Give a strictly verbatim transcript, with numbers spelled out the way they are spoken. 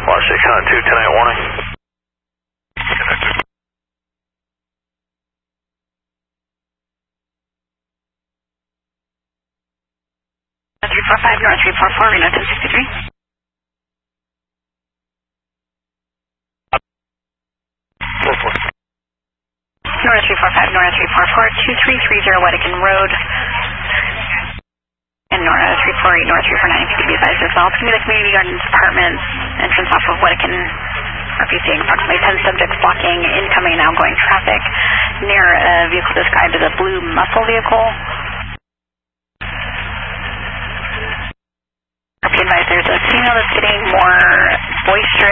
Water station on two, ten eight warning. three four five, North three four four, Reno ten sixty-three. North three four five, North three four four, two three three zero Wedekin Road. And Nora three four eight, North three four nine, if you could be advised as well. It's going to be the Community Gardens Apartments entrance off of Wedekin, repeating approximately ten subjects blocking incoming and outgoing traffic near a vehicle described as a blue muscle vehicle. Be advised, there's a female that's getting more boisterous.